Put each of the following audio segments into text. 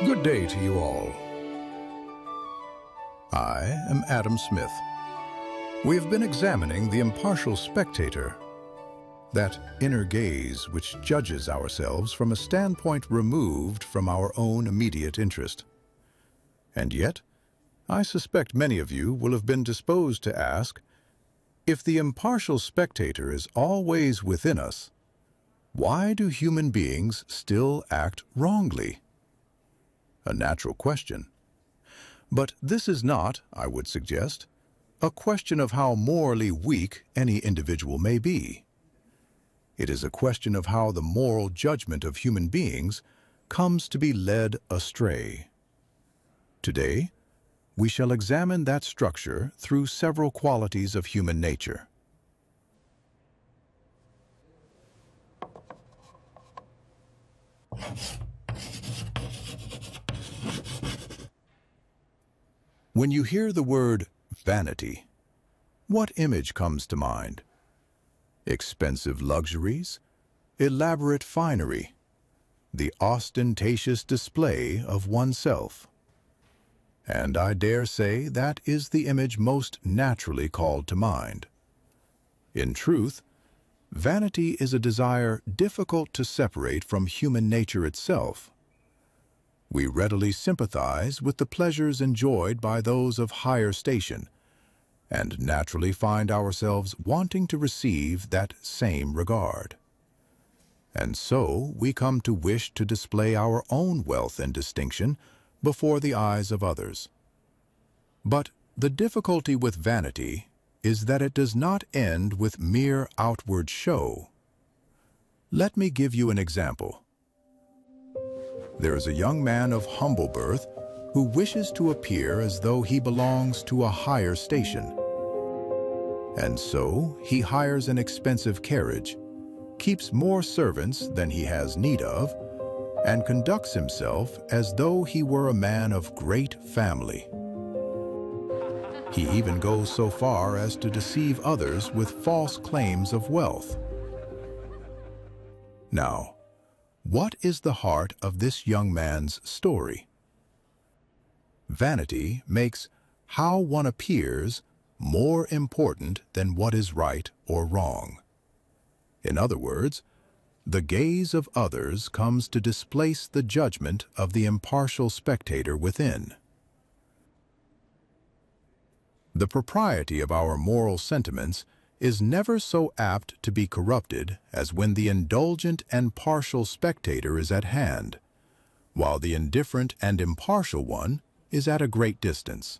Good day to you all. I am Adam Smith. We have been examining the impartial spectator, that inner gaze which judges ourselves from a standpoint removed from our own immediate interest. And yet, I suspect many of you will have been disposed to ask, if the impartial spectator is always within us, why do human beings still act wrongly? A natural question. But this is not, I would suggest, a question of how morally weak any individual may be. It is a question of how the moral judgment of human beings comes to be led astray. Today, we shall examine that structure through several qualities of human nature. When you hear the word vanity, what image comes to mind? Expensive luxuries, elaborate finery, the ostentatious display of oneself. And I dare say that is the image most naturally called to mind. In truth, vanity is a desire difficult to separate from human nature itself. We readily sympathize with the pleasures enjoyed by those of higher station, and naturally find ourselves wanting to receive that same regard. And so we come to wish to display our own wealth and distinction before the eyes of others. But the difficulty with vanity is that it does not end with mere outward show. Let me give you an example. There is a young man of humble birth who wishes to appear as though he belongs to a higher station. And so he hires an expensive carriage, keeps more servants than he has need of, and conducts himself as though he were a man of great family. He even goes so far as to deceive others with false claims of wealth. Now, what is the heart of this young man's story? Vanity makes how one appears more important than what is right or wrong. In other words, the gaze of others comes to displace the judgment of the impartial spectator within. The propriety of our moral sentiments is never so apt to be corrupted as when the indulgent and partial spectator is at hand, while the indifferent and impartial one is at a great distance.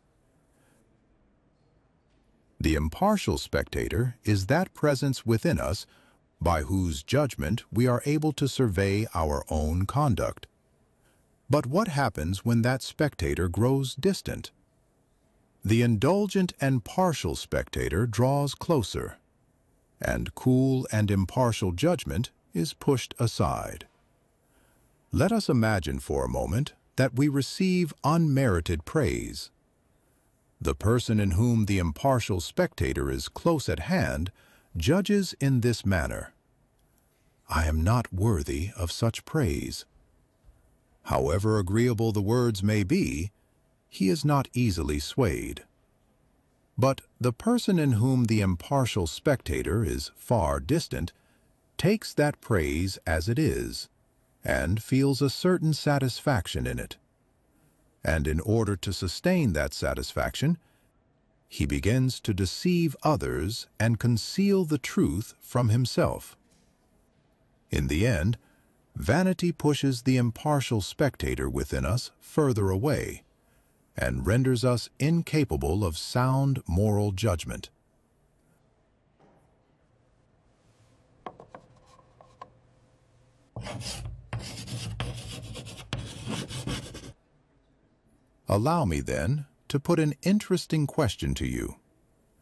The impartial spectator is that presence within us by whose judgment we are able to survey our own conduct. But what happens when that spectator grows distant? The indulgent and partial spectator draws closer, and cool and impartial judgment is pushed aside. Let us imagine for a moment that we receive unmerited praise. The person in whom the impartial spectator is close at hand judges in this manner: I am not worthy of such praise. However agreeable the words may be, he is not easily swayed. But the person in whom the impartial spectator is far distant takes that praise as it is, and feels a certain satisfaction in it. And in order to sustain that satisfaction, he begins to deceive others and conceal the truth from himself. In the end, vanity pushes the impartial spectator within us further away, and renders us incapable of sound moral judgment. Allow me, then, to put an interesting question to you.